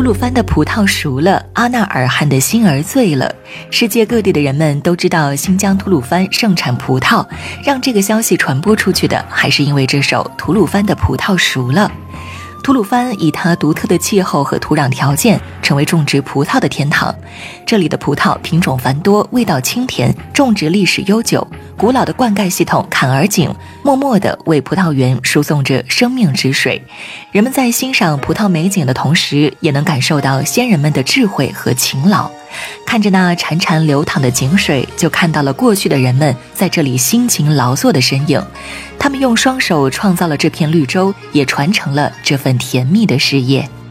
鲁番的葡萄熟了，阿纳尔汗的心儿醉了。世界各地的人们都知道新疆吐鲁番盛产葡萄，让这个消息传播出去的还是因为这首吐鲁番的葡萄熟了。吐鲁番以它独特的气候和土壤条件，成为种植葡萄的天堂。这里的葡萄品种繁多，味道清甜，种植历史悠久，古老的灌溉系统坎儿井默默地为葡萄园输送着生命之水。人们在欣赏葡萄美景的同时，也能感受到先人们的智慧和勤劳。看着那潺潺流淌的井水，就看到了过去的人们在这里辛勤劳作的身影。他们用双手创造了这片绿洲，也传承了这份甜蜜的事业。